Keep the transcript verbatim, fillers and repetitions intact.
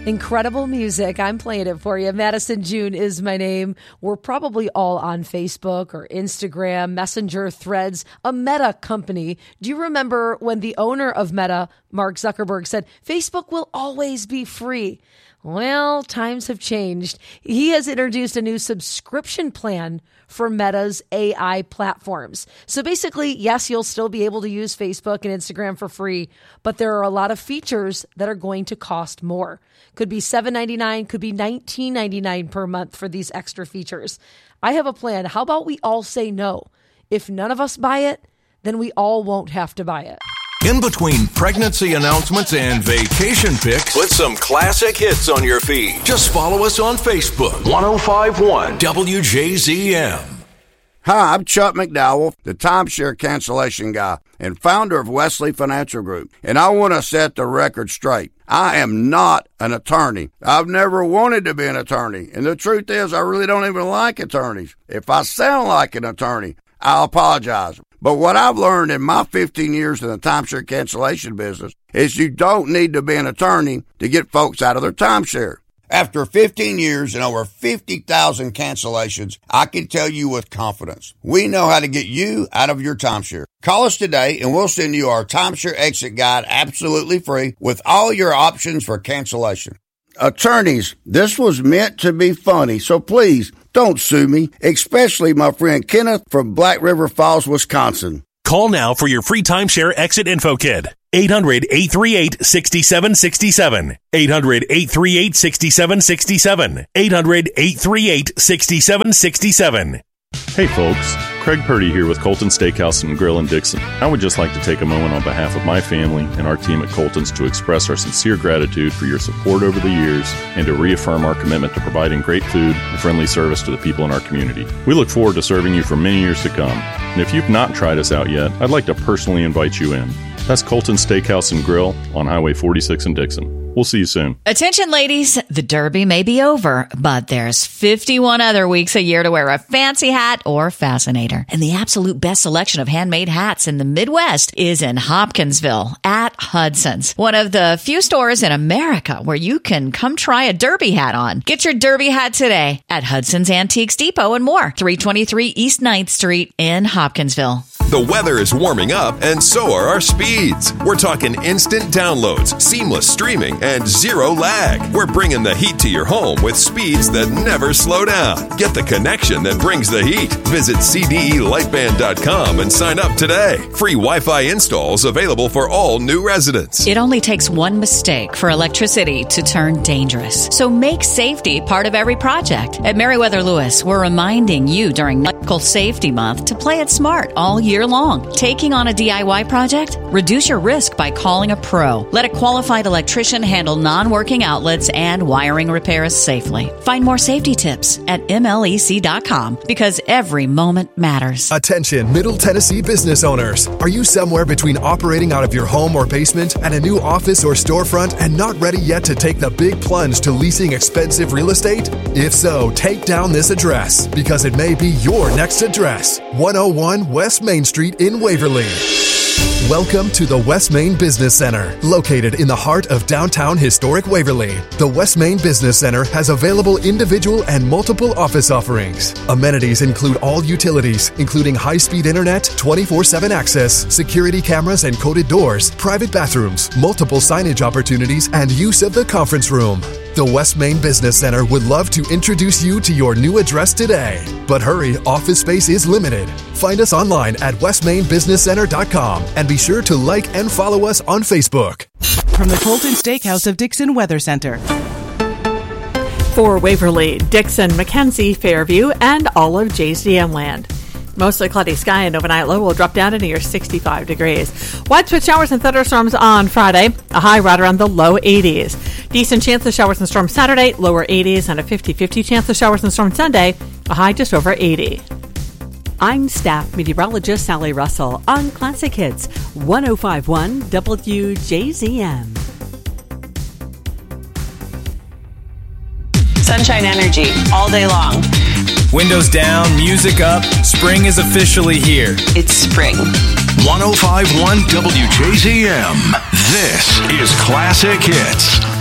Incredible music. I'm playing it for you. Madison June is my name. We're probably all on Facebook or Instagram, Messenger, Threads, a Meta company. Do you remember when the owner of Meta, Mark Zuckerberg, said Facebook will always be free? Well, times have changed. He has introduced a new subscription plan for Meta's A I platforms. So basically, yes, you'll still be able to use Facebook and Instagram for free, but there are a lot of features that are going to cost more. Could be seven ninety-nine, could be nineteen ninety-nine per month for these extra features. I have a plan. How about we all say no? If none of us buy it, then we all won't have to buy it. In between pregnancy announcements and vacation pics, put some classic hits on your feed. Just follow us on Facebook. ten fifty-one W J Z M. Hi, I'm Chuck McDowell, the timeshare cancellation guy and founder of Wesley Financial Group. And I want to set the record straight. I am not an attorney. I've never wanted to be an attorney. And the truth is, I really don't even like attorneys. If I sound like an attorney, I'll apologize. But what I've learned in my fifteen years in the timeshare cancellation business is you don't need to be an attorney to get folks out of their timeshare. After fifteen years and over fifty thousand cancellations, I can tell you with confidence, we know how to get you out of your timeshare. Call us today and we'll send you our timeshare exit guide absolutely free with all your options for cancellation. Attorneys, this was meant to be funny, so please don't sue me, especially my friend Kenneth from Black River Falls, Wisconsin. Call now for your free timeshare exit info kit. eight hundred, eight three eight, six seven six seven. eight hundred, eight three eight, six seven six seven. eight hundred, eight three eight, six seven six seven. Hey folks, Craig Purdy here with Colton Steakhouse and Grill in Dixon. I would just like to take a moment on behalf of my family and our team at Colton's to express our sincere gratitude for your support over the years and to reaffirm our commitment to providing great food and friendly service to the people in our community. We look forward to serving you for many years to come. And if you've not tried us out yet, I'd like to personally invite you in. That's Colton's Steakhouse and Grill on Highway forty-six in Dixon. We'll see you soon. Attention, ladies. The Derby may be over, but there's fifty-one other weeks a year to wear a fancy hat or fascinator. And the absolute best selection of handmade hats in the Midwest is in Hopkinsville at Hudson's, one of the few stores in America where you can come try a Derby hat on. Get your Derby hat today at Hudson's Antiques Depot and more, three twenty-three East ninth Street in Hopkinsville. The weather is warming up, and so are our speeds. We're talking instant downloads, seamless streaming, and zero lag. We're bringing the heat to your home with speeds that never slow down. Get the connection that brings the heat. Visit C D E lightband dot com and sign up today. Free Wi-Fi installs available for all new residents. It only takes one mistake for electricity to turn dangerous. So make safety part of every project. At Meriwether Lewis, we're reminding you during Medical Safety Month to play it smart all year long. Taking on a D I Y project? Reduce your risk by calling a pro. Let a qualified electrician handle non-working outlets and wiring repairs safely. Find more safety tips at M L E C dot com because every moment matters. Attention, Middle Tennessee business owners. Are you somewhere between operating out of your home or basement and a new office or storefront and not ready yet to take the big plunge to leasing expensive real estate? If so, take down this address because it may be your next address. one oh one West Main Street in Waverly. Welcome to the West Main Business Center, located in the heart of downtown historic Waverly. The West Main Business Center has available individual and multiple office offerings. Amenities include all utilities, including high-speed internet, twenty-four seven access, security cameras and coded doors, private bathrooms, multiple signage opportunities, and use of the conference room. The West Main Business Center would love to introduce you to your new address today. But hurry, office space is limited. Find us online at west main business center dot com and be sure to like and follow us on Facebook. From the Colton Steakhouse of Dixon Weather Center. For Waverly, Dixon, McKenzie, Fairview, and all of J Z M land. Mostly cloudy sky and overnight low will drop down to near sixty-five degrees. Widespread showers and thunderstorms on Friday, a high right around the low eighties. Decent chance of showers and storms Saturday, lower eighties, and a fifty-fifty chance of showers and storms Sunday, a high just over eighty. I'm staff meteorologist Sally Russell on Classic Hits, one oh five point one W J Z M. Sunshine Energy, all day long. Windows down, music up, spring is officially here. It's spring. ten fifty-one W J Z M. This is Classic Hits.